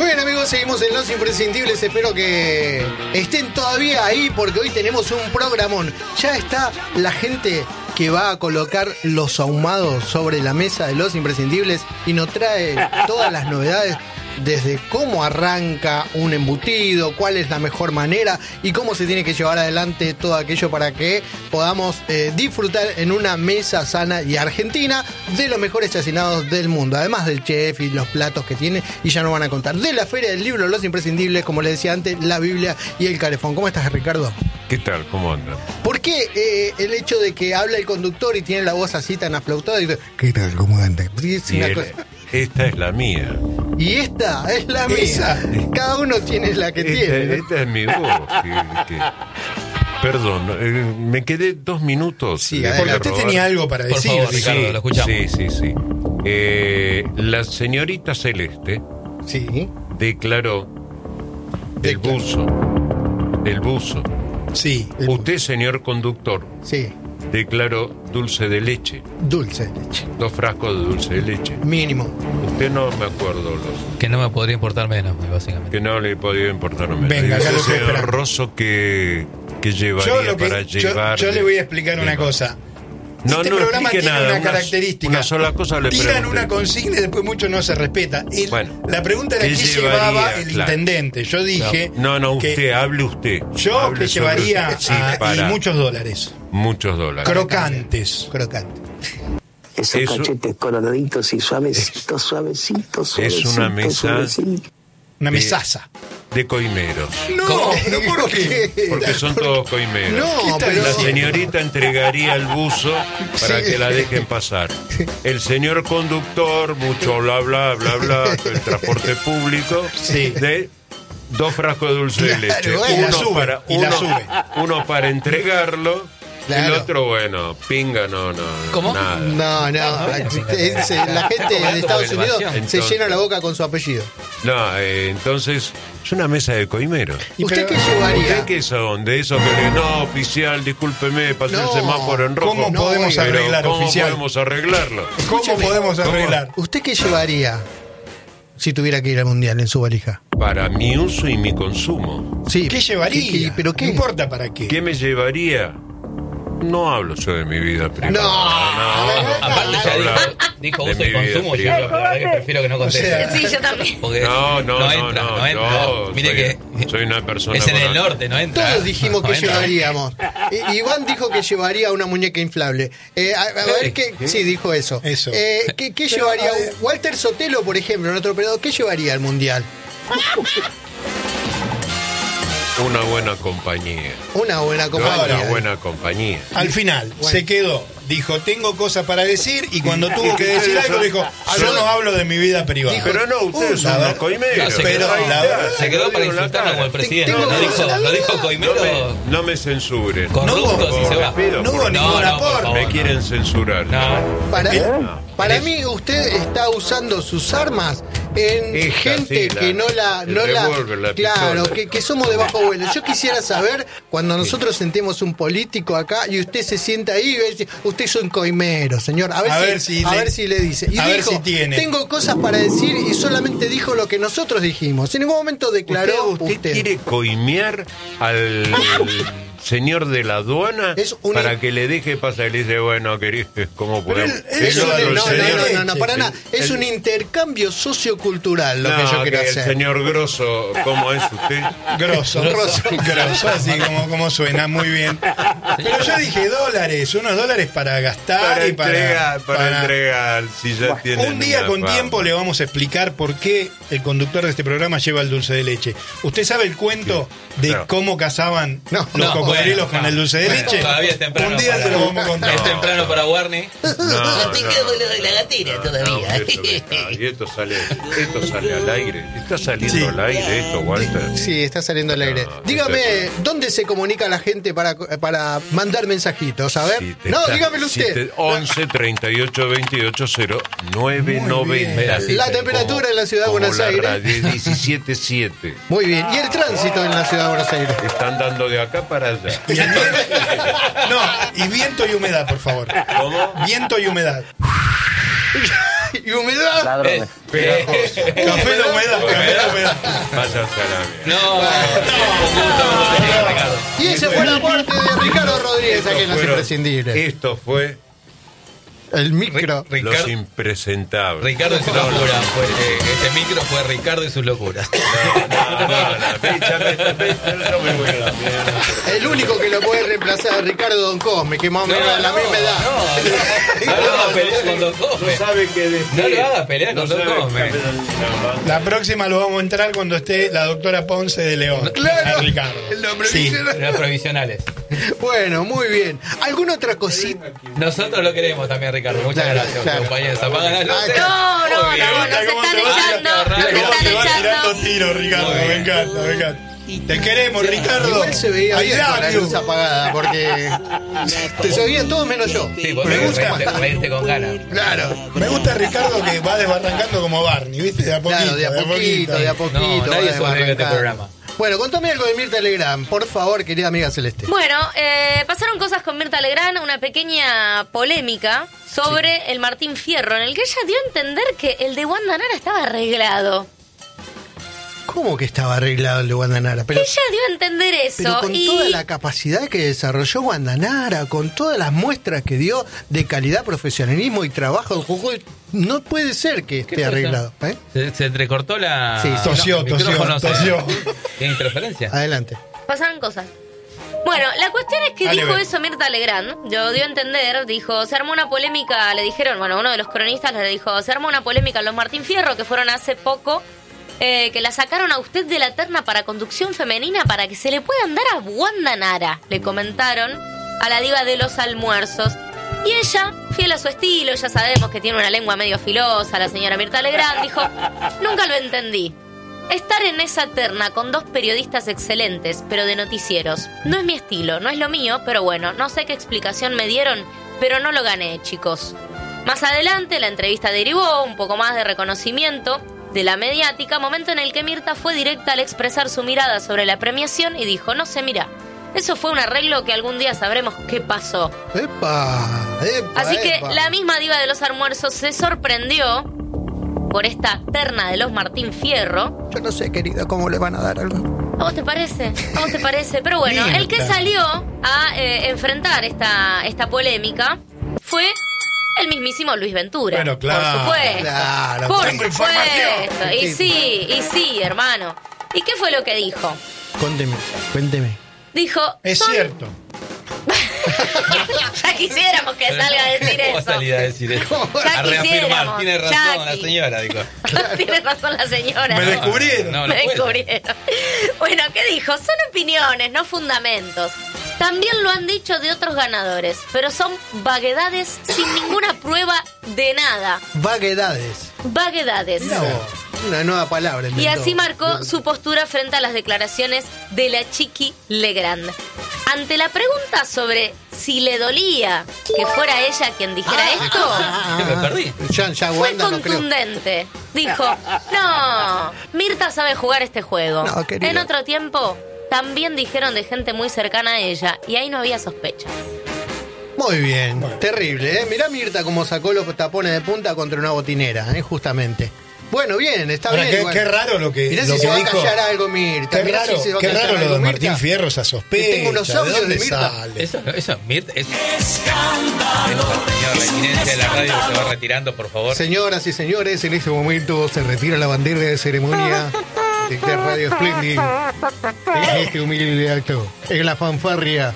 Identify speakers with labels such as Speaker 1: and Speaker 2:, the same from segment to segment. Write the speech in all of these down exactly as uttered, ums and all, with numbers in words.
Speaker 1: bien, amigos, seguimos en Los Imprescindibles. Espero que estén todavía ahí porque hoy tenemos un programón. Ya está la gente que va a colocar los ahumados sobre la mesa de Los Imprescindibles y nos trae todas las novedades. Desde cómo arranca un embutido, cuál es la mejor manera y cómo se tiene que llevar adelante todo aquello para que podamos eh, disfrutar en una mesa sana y argentina de los mejores chacinados del mundo, además del chef y los platos que tiene, y ya nos van a contar de la Feria del Libro, Los Imprescindibles, como les decía antes, la Biblia y el Calefón. ¿Cómo estás, Ricardo?
Speaker 2: ¿Qué tal? ¿Cómo andan?
Speaker 1: ¿Por qué eh, el hecho de que habla el conductor y tiene la voz así tan aflautada y dice, ¿qué tal? ¿Cómo andan? Es una
Speaker 2: el,
Speaker 1: cosa...
Speaker 2: Esta es la mía.
Speaker 1: Y esta es la
Speaker 3: Esa.
Speaker 1: mía. Cada uno tiene la que
Speaker 2: esta,
Speaker 1: tiene. ¿no?
Speaker 2: Esta es mi voz. que, que... Perdón, eh, me quedé dos minutos.
Speaker 1: Sí,
Speaker 2: de
Speaker 3: porque usted
Speaker 2: robar.
Speaker 3: tenía algo para
Speaker 4: Por
Speaker 3: decir.
Speaker 4: favor, Ricardo,
Speaker 2: Sí,
Speaker 4: lo escuchamos.
Speaker 2: Sí, sí, sí. Eh, la señorita Celeste
Speaker 1: Sí.
Speaker 2: declaró el
Speaker 1: Declaró.
Speaker 2: buzo. El buzo.
Speaker 3: Sí.
Speaker 2: Usted, señor conductor,
Speaker 1: Sí.
Speaker 2: declaró dulce de leche.
Speaker 1: Dulce de leche.
Speaker 2: Dos frascos de dulce de leche.
Speaker 1: Mínimo.
Speaker 2: Usted no me acuerdo los...
Speaker 4: Que no me podría importar menos, básicamente.
Speaker 2: Que no le podía importar menos.
Speaker 3: Venga, acá lo estoy
Speaker 2: señor
Speaker 3: esperando.
Speaker 2: Rosso que, que llevaría
Speaker 3: Yo, lo que,
Speaker 2: para
Speaker 3: yo,
Speaker 2: llevar.
Speaker 3: yo
Speaker 2: de-
Speaker 3: le voy a explicar una
Speaker 2: de-
Speaker 3: cosa.
Speaker 2: No,
Speaker 3: este
Speaker 2: no
Speaker 3: programa
Speaker 2: explique
Speaker 3: tiene
Speaker 2: nada,
Speaker 3: una
Speaker 2: una-
Speaker 3: característica.
Speaker 2: una sola cosa le
Speaker 3: Tiran
Speaker 2: pregunté.
Speaker 3: una consigna y después mucho no se respeta. El-
Speaker 2: Bueno,
Speaker 3: la pregunta era
Speaker 2: ¿qué
Speaker 3: qué
Speaker 2: llevaría?
Speaker 3: llevaba el
Speaker 2: Claro.
Speaker 3: intendente. Yo dije
Speaker 2: No, no,
Speaker 3: que
Speaker 2: usted, hable usted.
Speaker 3: yo
Speaker 2: Hable
Speaker 3: que
Speaker 2: sobre
Speaker 3: llevaría
Speaker 2: usted. Sí,
Speaker 3: a- y
Speaker 2: para
Speaker 3: muchos dólares.
Speaker 2: muchos dólares.
Speaker 3: Crocantes.
Speaker 1: Crocante.
Speaker 5: Esos
Speaker 2: Eso-
Speaker 5: cachetes coloraditos y suavecitos, suavecitos, suavecitos.
Speaker 2: Es una mesa-
Speaker 5: suavecitos.
Speaker 3: Una
Speaker 2: Sí.
Speaker 3: mesaza.
Speaker 2: De coimeros.
Speaker 3: No, ¿pero por qué?
Speaker 2: Porque son todos coimeros.
Speaker 1: No,
Speaker 3: ¿Qué
Speaker 1: pero...
Speaker 3: está
Speaker 2: La señorita entregaría el buzo para
Speaker 1: Sí.
Speaker 2: que la dejen pasar. El señor conductor, mucho bla bla bla bla, el transporte público,
Speaker 3: Sí.
Speaker 2: de dos frascos de dulce de
Speaker 1: Claro,
Speaker 2: leche.
Speaker 1: bueno.
Speaker 3: Y la
Speaker 2: Uno
Speaker 3: sube,
Speaker 2: para,
Speaker 3: y la
Speaker 2: uno,
Speaker 3: sube.
Speaker 2: uno para entregarlo.
Speaker 1: Claro.
Speaker 2: El otro, bueno, pinga, no, no.
Speaker 4: ¿Cómo?
Speaker 2: Nada.
Speaker 1: No, no. Es- la gente de Estados Unidos se
Speaker 2: Entonces-
Speaker 1: llena la boca con su apellido.
Speaker 2: No, eh, entonces, es una mesa de coimeros.
Speaker 3: Y
Speaker 1: ¿Usted
Speaker 3: pero-
Speaker 1: qué llevaría?
Speaker 2: ¿Usted qué son? De eso que le- no, oficial, discúlpeme, pasé
Speaker 1: No.
Speaker 2: el semáforo en rojo.
Speaker 3: ¿Cómo
Speaker 1: No,
Speaker 3: podemos
Speaker 1: oiga,
Speaker 2: Pero,
Speaker 3: arreglar,
Speaker 2: ¿cómo
Speaker 3: oficial?
Speaker 2: podemos arreglarlo?
Speaker 3: ¿Cómo
Speaker 1: Escúcheme.
Speaker 3: podemos arreglar?
Speaker 1: ¿Usted qué llevaría si tuviera que ir al mundial en su valija?
Speaker 2: Para mi uso y mi consumo.
Speaker 1: Sí.
Speaker 3: ¿Qué llevaría?
Speaker 1: ¿Qué- qué- ¿Pero qué?
Speaker 3: No importa para qué.
Speaker 2: ¿Qué me llevaría? No hablo yo de mi vida privada.
Speaker 1: No.
Speaker 4: Aparte ya dijo, dijo
Speaker 2: De
Speaker 4: uso y
Speaker 2: mi vida
Speaker 4: consumo, yo la
Speaker 2: privada.
Speaker 4: verdad que prefiero que no conteste.
Speaker 3: O sea,
Speaker 6: Sí, yo también.
Speaker 4: Porque
Speaker 2: No, no, no,
Speaker 4: entra,
Speaker 2: no,
Speaker 4: no entra.
Speaker 2: yo
Speaker 4: Mire
Speaker 2: soy-
Speaker 4: que
Speaker 2: soy una persona
Speaker 4: es en
Speaker 2: con-
Speaker 4: el norte, no entra.
Speaker 1: Todos dijimos
Speaker 4: No
Speaker 1: que
Speaker 4: entra.
Speaker 1: llevaríamos. I- Iván dijo que llevaría una muñeca inflable. Eh, a, a ver qué. Sí, dijo eso.
Speaker 3: Eso.
Speaker 1: Eh, ¿Qué, qué
Speaker 3: Pero,
Speaker 1: llevaría?
Speaker 3: a ver.
Speaker 1: Walter Sotelo, por ejemplo, en otro periodo, ¿qué llevaría al mundial?
Speaker 2: Una buena compañía.
Speaker 1: Una buena compañía.
Speaker 2: Una buena compañía.
Speaker 3: Al final
Speaker 1: Bueno.
Speaker 3: se quedó, dijo, tengo cosas para decir, y cuando
Speaker 2: Y-
Speaker 3: tuvo
Speaker 2: y
Speaker 3: que
Speaker 2: que
Speaker 3: decir
Speaker 2: ustedes
Speaker 3: algo
Speaker 2: son-
Speaker 3: dijo, yo
Speaker 2: son-
Speaker 3: no hablo de mi vida privada.
Speaker 2: Pero no, ustedes
Speaker 3: Uh,
Speaker 2: son
Speaker 3: la
Speaker 2: unos
Speaker 3: ver-
Speaker 2: coimeros.
Speaker 4: Claro, se
Speaker 3: Pero
Speaker 4: quedó,
Speaker 3: la verdad-
Speaker 4: se quedó para
Speaker 2: Lo digo en la
Speaker 4: insultarnos como el
Speaker 2: cara.
Speaker 4: presidente.
Speaker 1: Tengo
Speaker 4: No dijo,
Speaker 1: cosas-
Speaker 4: no dijo
Speaker 2: No
Speaker 4: coimero.
Speaker 2: me, no me censuren.
Speaker 4: Corruptos y se va.
Speaker 2: Pido,
Speaker 3: No hubo
Speaker 2: por-
Speaker 3: ningún
Speaker 4: no, por
Speaker 3: aporte.
Speaker 4: favor.
Speaker 2: Me quieren censurar.
Speaker 4: No.
Speaker 1: Para,
Speaker 3: ¿Eh?
Speaker 1: para
Speaker 4: Es-
Speaker 1: mí, usted está usando sus armas en
Speaker 2: Esta,
Speaker 1: gente
Speaker 2: sí, la-
Speaker 1: que no la.
Speaker 2: el
Speaker 1: No la
Speaker 2: revólver, la
Speaker 1: claro,
Speaker 2: pistola.
Speaker 1: que, que somos de bajo vuelo. Yo quisiera saber, cuando nosotros sentemos un político acá y usted se sienta ahí y va a decir, usted es un coimero, señor. A ver,
Speaker 3: A
Speaker 1: si,
Speaker 3: ver si
Speaker 1: a
Speaker 3: le-
Speaker 1: ver si le dice. Y
Speaker 3: a ver
Speaker 1: dijo,
Speaker 3: si tiene.
Speaker 1: tengo cosas para decir y solamente dijo lo que nosotros dijimos. En ningún momento declaró
Speaker 2: ¿Usted,
Speaker 1: usted.
Speaker 2: usted quiere coimear al señor de la aduana
Speaker 1: Es un-
Speaker 2: para que le deje pasar? Y le dice, bueno, querido, ¿cómo podemos?
Speaker 3: él- él
Speaker 1: Es
Speaker 3: Eso
Speaker 1: un-
Speaker 3: de
Speaker 1: no,
Speaker 3: los
Speaker 1: no, no, no,
Speaker 3: señores-
Speaker 1: no, no, para nada. Es
Speaker 2: el-
Speaker 1: un intercambio sociocultural lo
Speaker 2: No,
Speaker 1: que yo quiero
Speaker 2: que
Speaker 1: hacer.
Speaker 2: el señor Grosso, ¿cómo es usted?
Speaker 3: Grosso,
Speaker 1: Grosso.
Speaker 3: grosso, así como, como suena, muy bien. Pero yo dije dólares, unos dólares para gastar
Speaker 2: Para
Speaker 3: y para,
Speaker 2: entregar, para,
Speaker 3: para-
Speaker 2: entregar, si ya tienen
Speaker 3: Un día
Speaker 2: una
Speaker 3: con
Speaker 2: fama.
Speaker 3: tiempo le vamos a explicar por qué el conductor de este programa lleva el dulce de leche. ¿Usted sabe el cuento de
Speaker 2: Claro.
Speaker 3: cómo cazaban
Speaker 1: No,
Speaker 3: los
Speaker 4: no,
Speaker 3: cocodrilos
Speaker 4: bueno,
Speaker 3: con
Speaker 4: no.
Speaker 3: el dulce de
Speaker 4: Bueno,
Speaker 3: leche?
Speaker 4: todavía es temprano
Speaker 3: Un día
Speaker 4: para-
Speaker 3: se lo vamos a contar.
Speaker 4: Es temprano para Warney.
Speaker 2: No,
Speaker 6: No tengamos
Speaker 2: no.
Speaker 6: lo de la gatera
Speaker 2: No,
Speaker 6: todavía.
Speaker 2: esto está- y esto sale, esto sale al aire. Está saliendo
Speaker 3: Sí.
Speaker 2: al aire esto, Walter.
Speaker 1: Sí, está saliendo al aire.
Speaker 2: No,
Speaker 1: Dígame,
Speaker 2: está-
Speaker 1: ¿dónde se comunica la gente para, para mandar mensajitos? A ver.
Speaker 2: Si te
Speaker 1: no,
Speaker 2: está-
Speaker 1: dígamelo
Speaker 2: si
Speaker 1: usted.
Speaker 2: te- once treinta y ocho veintiocho cero nueve noventa.
Speaker 4: Mira, sí,
Speaker 1: La
Speaker 4: sí.
Speaker 1: temperatura en la ciudad de
Speaker 2: Como
Speaker 1: Buenos
Speaker 2: la
Speaker 1: Aires.
Speaker 2: radio, diecisiete siete.
Speaker 1: Muy bien. ¿Y el tránsito en la ciudad de Buenos Aires?
Speaker 2: Están dando de acá para allá.
Speaker 3: Y el viento- no, y viento y humedad, por favor.
Speaker 2: ¿Cómo?
Speaker 3: Viento y humedad.
Speaker 1: Y y humedad.
Speaker 5: Ladrones.
Speaker 2: Pegajoso.
Speaker 3: Café de humedad, café de humedad.
Speaker 2: Vaya salami.
Speaker 4: No, un gusto, un gusto, Ricardo.
Speaker 1: Y ese fue el aporte de Ricardo Rodríguez aquí en Los
Speaker 2: Fueron-
Speaker 1: Imprescindibles.
Speaker 2: Esto fue
Speaker 1: El micro.
Speaker 4: Ri-
Speaker 2: Los
Speaker 4: Ricardo,
Speaker 2: Impresentables.
Speaker 4: Ricardo y sus locuras. Fue, eh, este micro fue Ricardo y sus locuras.
Speaker 2: No, no, no, la fecha, fecha, fecha, yo me voy a la mierda.
Speaker 1: El único que lo puede reemplazar es Ricardo Don Cosme, que más o menos de la misma edad.
Speaker 4: No lo hagas pelear con Don Cosme.
Speaker 2: No sabe qué decir.
Speaker 4: No lo hagas pelear con
Speaker 2: No
Speaker 4: Don
Speaker 2: sabe
Speaker 4: Cosme.
Speaker 2: qué decir.
Speaker 3: La próxima lo vamos a entrar cuando esté la doctora Ponce de León.
Speaker 1: Claro.
Speaker 3: A Ricardo.
Speaker 1: El nombre
Speaker 3: Sí.
Speaker 1: original.
Speaker 4: Las provisionales.
Speaker 1: Bueno, muy bien. ¿Alguna otra cosita?
Speaker 4: Nosotros lo queremos también, Ricardo. Muchas
Speaker 1: Claro,
Speaker 4: gracias,
Speaker 1: claro.
Speaker 4: compañeros. Apagan las luces.
Speaker 6: No, no,
Speaker 4: Muy bien.
Speaker 6: no, nos
Speaker 3: ¿Cómo
Speaker 6: están
Speaker 3: te va?
Speaker 6: echando, nos
Speaker 4: Qué
Speaker 3: ¿Cómo
Speaker 6: están
Speaker 3: te va tirando
Speaker 6: echando.
Speaker 3: tiros, Ricardo?
Speaker 4: Muy
Speaker 3: Me
Speaker 4: bien.
Speaker 3: encanta, me encanta. Te queremos, Ricardo.
Speaker 1: Igual se veía
Speaker 3: I
Speaker 1: bien con la
Speaker 3: love you.
Speaker 1: luz apagada, porque te se veía todo menos yo.
Speaker 4: Sí, vos
Speaker 3: Me
Speaker 4: me
Speaker 3: gusta.
Speaker 4: gusta reírte con ganas.
Speaker 1: Claro.
Speaker 3: Me gusta Ricardo que va desbarrancando como Barney, ¿viste? De a poquito.
Speaker 1: Claro, de a poquito, de a poquito.
Speaker 4: No, nadie
Speaker 1: va
Speaker 4: sobrevive a este
Speaker 1: desbarrancando.
Speaker 4: programa.
Speaker 1: Bueno, contame algo de Mirta Legrand, por favor, querida amiga Celeste.
Speaker 6: Bueno, eh, pasaron cosas con Mirta Legrand, una pequeña polémica sobre el Martín Fierro, en el que ella dio a entender que el de Wanda Nara estaba arreglado.
Speaker 1: ¿Cómo que estaba arreglado el de Wanda Nara? Pero,
Speaker 6: Ella dio a entender eso
Speaker 1: pero con
Speaker 6: y
Speaker 1: toda la capacidad que desarrolló Wanda Nara, con todas las muestras que dio de calidad, profesionalismo y trabajo, no puede ser que esté
Speaker 4: fue eso?
Speaker 1: arreglado. ¿eh?
Speaker 4: Se, se entrecortó la.
Speaker 1: Sí,
Speaker 3: tosió,
Speaker 4: el micrófono,
Speaker 3: tosió,
Speaker 4: ¿no?
Speaker 3: tosió.
Speaker 4: ¿Tiene interferencia?
Speaker 1: Adelante.
Speaker 6: pasaron cosas. Bueno, la cuestión es que
Speaker 3: Dale,
Speaker 6: dijo
Speaker 3: ve.
Speaker 6: eso Mirta Legrand, yo dio a entender, dijo, se armó una polémica, le dijeron, bueno, uno de los cronistas le dijo, se armó una polémica en los Martín Fierro, que fueron hace poco, eh, que la sacaron a usted de la terna para conducción femenina para que se le puedan dar a Wanda Nara, le comentaron a la diva de los almuerzos. Y ella, fiel a su estilo, ya sabemos que tiene una lengua medio filosa, la señora Mirta Legrand, dijo, nunca lo entendí. Estar en esa terna con dos periodistas excelentes, pero de noticieros, no es mi estilo, no es lo mío, pero bueno, no sé qué explicación me dieron, pero no lo gané, chicos. Más adelante, la entrevista derivó un poco más de reconocimiento de la mediática, momento en el que Mirta fue directa al expresar su mirada sobre la premiación y dijo, no sé, mira, eso fue un arreglo que algún día sabremos qué pasó.
Speaker 1: ¡Epa! ¡Epa!
Speaker 6: Así que
Speaker 1: epa.
Speaker 6: la misma diva de los almuerzos se sorprendió por esta terna de los Martín Fierro.
Speaker 1: Yo no sé, querida, cómo le van a dar algo.
Speaker 6: ¿A vos te parece? ¿A vos te parece? Pero bueno,
Speaker 3: Mirta.
Speaker 6: el que salió a eh, enfrentar esta, esta polémica fue el mismísimo Luis Ventura.
Speaker 3: Bueno, claro.
Speaker 6: Por supuesto.
Speaker 1: Claro,
Speaker 6: Por
Speaker 3: tengo
Speaker 6: supuesto.
Speaker 3: información.
Speaker 6: Y sí, y sí, hermano. ¿Y qué fue lo que dijo?
Speaker 1: Cuénteme, cuénteme.
Speaker 6: Dijo...
Speaker 3: Es
Speaker 6: son-
Speaker 3: cierto.
Speaker 6: Ya quisiéramos que salga a decir
Speaker 4: ¿Cómo
Speaker 6: eso.
Speaker 4: salía a decir eso?
Speaker 6: Ya
Speaker 4: A reafirmar,
Speaker 6: quisiéramos,
Speaker 4: tiene razón la
Speaker 6: Jackie.
Speaker 4: señora, dijo.
Speaker 6: Tiene razón la señora.
Speaker 3: Me descubrieron.
Speaker 4: No, no
Speaker 6: Me
Speaker 4: puede.
Speaker 6: descubrieron. Bueno, ¿qué dijo? Son opiniones, no fundamentos. También lo han dicho de otros ganadores, pero son vaguedades sin ninguna prueba de nada.
Speaker 1: Vaguedades.
Speaker 6: Vaguedades.
Speaker 1: Mirá vos, una nueva palabra.
Speaker 6: Y
Speaker 1: inventó.
Speaker 6: así marcó su postura frente a las declaraciones de la Chiqui Legrand. Ante la pregunta sobre si le dolía que fuera ella quien dijera esto,
Speaker 4: ¿Qué me perdí?
Speaker 1: Ya, ya
Speaker 6: fue
Speaker 1: Wanda no creo.
Speaker 6: contundente. Dijo, no, Mirta sabe jugar este juego.
Speaker 1: No, querida.
Speaker 6: En otro tiempo, también dijeron de gente muy cercana a ella y ahí no había sospechas.
Speaker 1: Muy bien, terrible, ¿eh? Mirá Mirta cómo sacó los tapones de punta contra una botinera, ¿eh? Justamente. Bueno, bien, está
Speaker 3: Ahora,
Speaker 1: bien.
Speaker 3: qué,
Speaker 1: igual.
Speaker 3: qué raro lo que,
Speaker 1: Mirá
Speaker 3: lo
Speaker 1: si
Speaker 3: que
Speaker 1: se va
Speaker 3: dijo.
Speaker 1: a callar algo Mirta.
Speaker 3: Qué
Speaker 1: Mirá
Speaker 3: raro,
Speaker 1: si se va a
Speaker 3: qué
Speaker 1: callar
Speaker 3: raro lo
Speaker 1: algo
Speaker 3: de Martín
Speaker 1: Mirta.
Speaker 3: Fierro, esa sospecha.
Speaker 1: Que tengo unos
Speaker 3: ¿de
Speaker 1: audios
Speaker 3: dónde
Speaker 1: de Mirta.
Speaker 3: sale?
Speaker 4: Eso, eso, Mirta, es. Señor, la eminencia de la radio se va retirando, por favor.
Speaker 1: Señoras y señores, en este momento se retira la bandera de ceremonia de este Radio Splendid. En este humilde acto, en la fanfarria.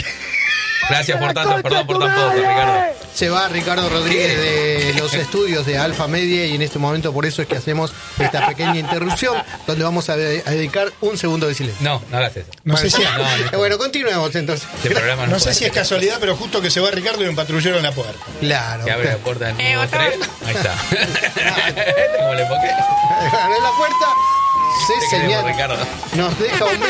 Speaker 4: Gracias por tanto, perdón por tan poco, Ricardo.
Speaker 1: Se va Ricardo Rodríguez de los estudios de Alfa Media y en este momento por eso es que hacemos esta pequeña interrupción donde vamos a, de- a dedicar un segundo de silencio.
Speaker 4: No, no hagas eso.
Speaker 3: No sé si,
Speaker 4: No, no.
Speaker 1: Bueno, continuemos entonces.
Speaker 4: Este programa no,
Speaker 3: no sé
Speaker 4: puede
Speaker 3: si es
Speaker 4: ser.
Speaker 3: casualidad, pero justo que se va Ricardo y un patrullero en la puerta.
Speaker 1: Claro.
Speaker 4: Que abre la puerta del número tres. Ahí está. ¿Cómo le enfoqué?
Speaker 1: Abre la puerta, se
Speaker 4: Te queremos,
Speaker 1: señala,
Speaker 4: Ricardo.
Speaker 1: nos deja un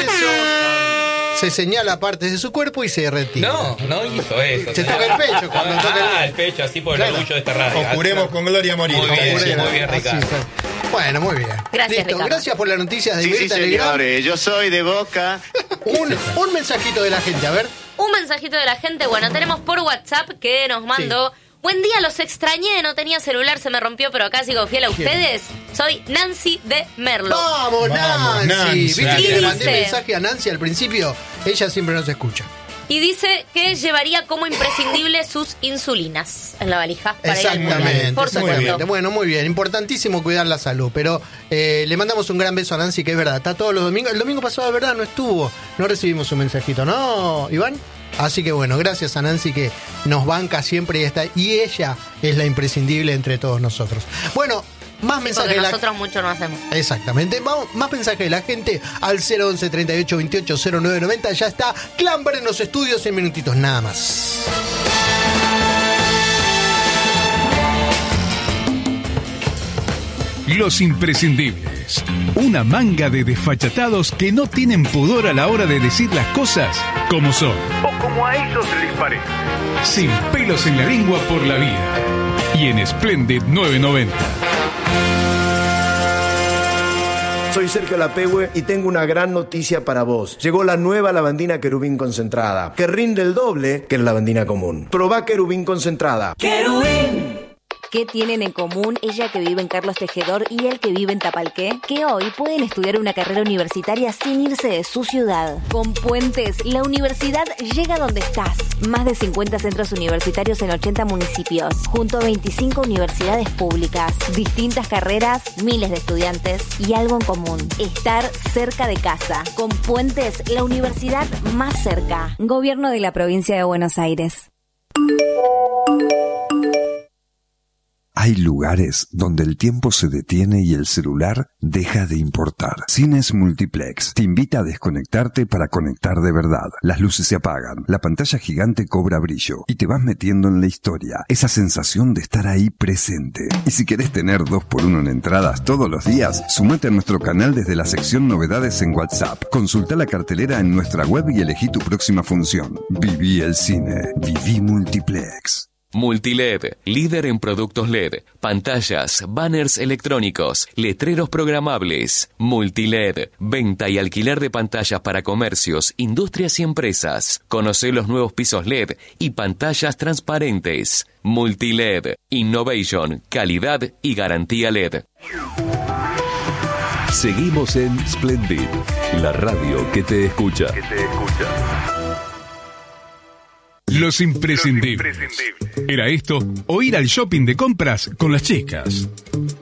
Speaker 1: beso, se señala partes de su cuerpo y se retira.
Speaker 4: No, no hizo eso.
Speaker 1: Se
Speaker 4: señor.
Speaker 1: toca el pecho cuando
Speaker 4: ah,
Speaker 1: toca el-
Speaker 4: Ah, el pecho, así por el
Speaker 1: Claro.
Speaker 4: orgullo de esta radio.
Speaker 3: O juremos con gloria a morir.
Speaker 4: Muy bien,
Speaker 3: Como
Speaker 4: sí,
Speaker 3: decía.
Speaker 4: muy bien,
Speaker 1: Así
Speaker 4: Ricardo.
Speaker 1: fue. Bueno, muy bien.
Speaker 6: Gracias,
Speaker 1: Listo,
Speaker 6: Ricardo.
Speaker 1: gracias por las noticias de
Speaker 5: Sí, sí,
Speaker 1: Mirta Legrand.
Speaker 5: señores, yo soy de Boca.
Speaker 1: Un, un mensajito de la gente, a ver.
Speaker 6: Un mensajito de la gente, bueno, tenemos por WhatsApp que nos mandó Buen día, los extrañé, no tenía celular, se me rompió, pero acá sigo fiel a ustedes. Soy Nancy de Merlo.
Speaker 1: ¡Vamos,
Speaker 3: Vamos,
Speaker 1: Nancy!
Speaker 3: Nancy.
Speaker 1: ¿Viste que
Speaker 6: Y
Speaker 1: le mandé
Speaker 6: dice-
Speaker 1: mensaje a Nancy al principio? Ella siempre nos escucha.
Speaker 6: Y dice que llevaría como imprescindible sus insulinas en la valija para ir al mundial.
Speaker 1: Exactamente,
Speaker 6: Por
Speaker 1: exactamente.
Speaker 6: supuesto.
Speaker 1: Bueno, muy bien. Importantísimo cuidar la salud. Pero eh, le mandamos un gran beso a Nancy, que es verdad. Está todos los domingos. El domingo pasado, de verdad, no estuvo. No recibimos un mensajito, ¿no, Iván? Así que bueno, gracias a Nancy que nos banca siempre y está. Y ella es la imprescindible entre todos nosotros. Bueno, más
Speaker 6: Sí,
Speaker 1: mensajes
Speaker 6: porque
Speaker 1: de la
Speaker 6: nosotros mucho no hacemos.
Speaker 1: Exactamente. Vamos, más mensajes de la gente al cero once, treinta y ocho, veintiocho, cero nueve noventa. Ya está Clamber en los estudios en minutitos, nada más.
Speaker 7: Los imprescindibles. Una manga de desfachatados que no tienen pudor a la hora de decir las cosas como son.
Speaker 8: O como a ellos les parece.
Speaker 7: Sin pelos en la lengua por la vida. Y en Splendid novecientos noventa.
Speaker 9: Soy Sergio Lapehue y tengo una gran noticia para vos. Llegó la nueva lavandina Querubín concentrada, que rinde el doble que la lavandina común. Probá Querubín concentrada.
Speaker 10: ¡Querubín! ¿Qué tienen en común ella que vive en Carlos Tejedor y él que vive en Tapalqué? Que hoy pueden estudiar una carrera universitaria sin irse de su ciudad. Con Puentes, la universidad llega donde estás. Más de cincuenta centros universitarios en ochenta municipios, junto a veinticinco universidades públicas. Distintas carreras, miles de estudiantes y algo en común: estar cerca de casa. Con Puentes, la universidad más cerca. Gobierno de la Provincia de Buenos Aires.
Speaker 11: Hay lugares donde el tiempo se detiene y el celular deja de importar. Cines Multiplex te invita a desconectarte para conectar de verdad. Las luces se apagan, la pantalla gigante cobra brillo y te vas metiendo en la historia. Esa sensación de estar ahí presente. Y si querés tener dos por uno en entradas todos los días, sumate a nuestro canal desde la sección novedades en WhatsApp. Consulta la cartelera en nuestra web y elegí tu próxima función. Viví el cine. Viví Multiplex.
Speaker 12: Multiled, líder en productos L E D, pantallas, banners electrónicos, letreros programables. Multiled, venta y alquiler de pantallas para comercios, industrias y empresas. Conoce los nuevos pisos L E D y pantallas transparentes. Multiled, innovation, calidad y garantía L E D.
Speaker 13: Seguimos en Splendid, la radio que te escucha.
Speaker 8: Que te escucha.
Speaker 7: Los imprescindibles. Era esto o ir al shopping de compras con las chicas.